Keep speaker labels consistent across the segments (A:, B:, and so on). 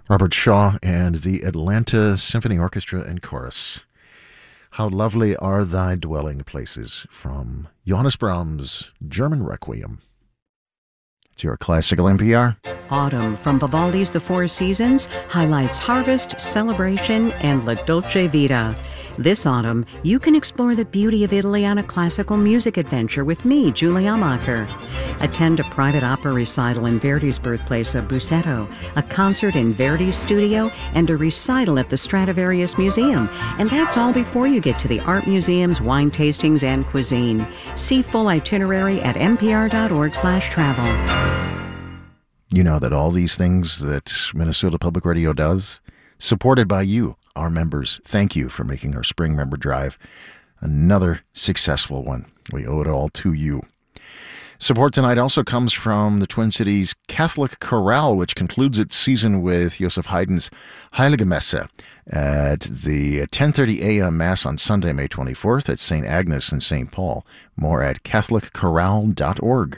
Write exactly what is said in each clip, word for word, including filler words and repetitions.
A: Robert Shaw and the Atlanta Symphony Orchestra and Chorus. How lovely are thy dwelling places, from Johannes Brahms' German Requiem. It's your classical N P R.
B: Autumn from Vivaldi's The Four Seasons highlights harvest, celebration, and La Dolce Vita. This autumn, you can explore the beauty of Italy on a classical music adventure with me, Julie Amacher. Attend a private opera recital in Verdi's birthplace of Busseto, a concert in Verdi's studio, and a recital at the Stradivarius Museum. And that's all before you get to the art museums, wine tastings, and cuisine. See full itinerary at npr.org slash travel.
A: You know that all these things that Minnesota Public Radio does, supported by you, our members. Thank you for making our spring member drive another successful one. We owe it all to you. Support tonight also comes from the Twin Cities Catholic Chorale, which concludes its season with Joseph Haydn's Heilige Messe at the ten thirty a.m. Mass on Sunday, May twenty-fourth at Saint Agnes and Saint Paul. More at catholic chorale dot org.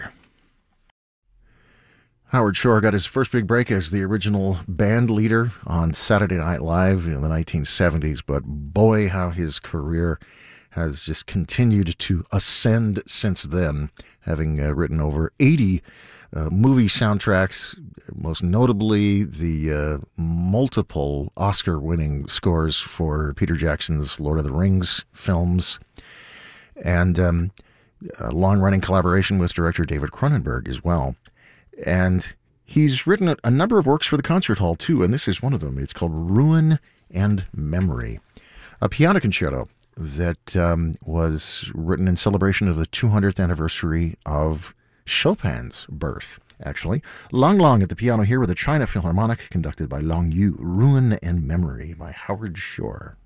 A: Howard Shore got his first big break as the original band leader on Saturday Night Live in the nineteen seventies, but boy, how his career has just continued to ascend since then, having uh, written over eighty uh, movie soundtracks, most notably the uh, multiple Oscar-winning scores for Peter Jackson's Lord of the Rings films, and um, a long-running collaboration with director David Cronenberg as well. And he's written a, a number of works for the concert hall, too, and this is one of them. It's called Ruin and Memory, a piano concerto that um, was written in celebration of the two hundredth anniversary of Chopin's birth, actually. Lang Lang at the piano here with the China Philharmonic, conducted by Long Yu. Ruin and Memory by Howard Shore.